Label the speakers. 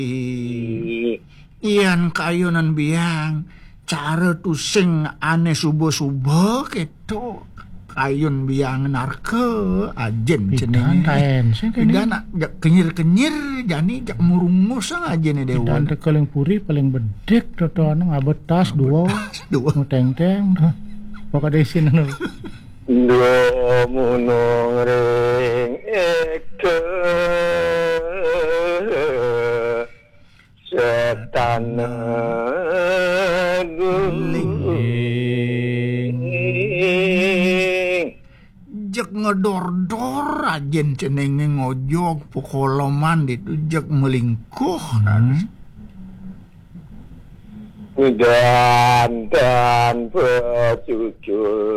Speaker 1: Iyan kayunan biang cara tusing aneh subuh-subuh gitu kayun biang narke ajen ceneng dan kenyir-kenyir jani jak murungus aja nih dewa
Speaker 2: dan tekeling puri paling bedek totoan ngabetas dua teng-teng pokok desin anu
Speaker 3: dua munung ring eke setan
Speaker 1: jek ngedor-dor ajen cenenge ngojok pokoloman itu jek melingkuh
Speaker 3: dan pecucul